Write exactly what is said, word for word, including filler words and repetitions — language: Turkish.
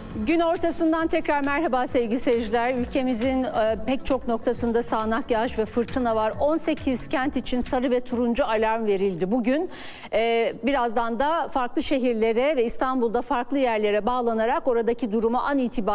Gün ortasından tekrar merhaba sevgili seyirciler. Ülkemizin e, pek çok noktasında sağanak yağış ve fırtına var. on sekiz kent için sarı ve turuncu alarm verildi bugün. E, birazdan da farklı şehirlere ve İstanbul'da farklı yerlere bağlanarak oradaki durumu an itibariyle